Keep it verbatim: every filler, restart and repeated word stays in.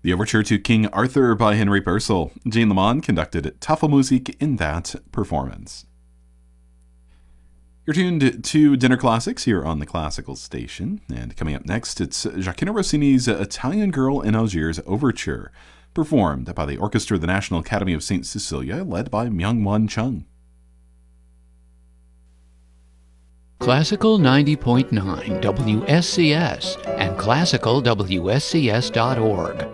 The overture to King Arthur by Henry Purcell. Jean Lamond conducted Tafelmusik in that performance. You're tuned to Dinner Classics here on the Classical Station, and coming up next, it's Gioachino Rossini's Italian Girl in Algiers Overture, performed by the Orchestra of the National Academy of Saint Cecilia, led by Myung-Whun Chung. Classical ninety point nine W S C S and classical W S C S dot org